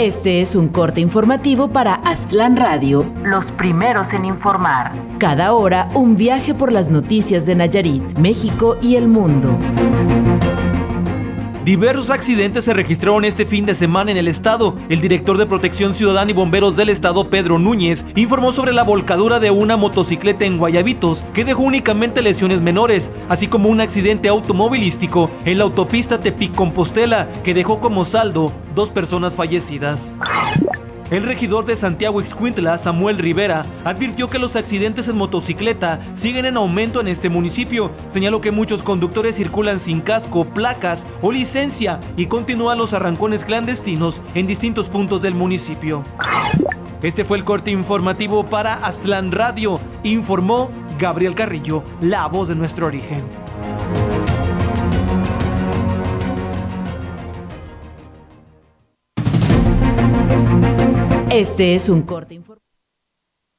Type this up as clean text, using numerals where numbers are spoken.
Este es un corte informativo para Aztlán Radio, los primeros en informar. Cada hora, un viaje por las noticias de Nayarit, México y el mundo. Diversos accidentes se registraron este fin de semana en el estado. El director de Protección Ciudadana y Bomberos del estado, Pedro Núñez, informó sobre la volcadura de una motocicleta en Guayabitos, que dejó únicamente lesiones menores, así como un accidente automovilístico en la autopista Tepic-Compostela, que dejó como saldo 2 personas fallecidas. El regidor de Santiago Ixcuintla, Samuel Rivera, advirtió que los accidentes en motocicleta siguen en aumento en este municipio. Señaló que muchos conductores circulan sin casco, placas o licencia y continúan los arrancones clandestinos en distintos puntos del municipio. Este fue el corte informativo para Aztlán Radio, informó Gabriel Carrillo, la voz de nuestro origen. Este es un corte informativo.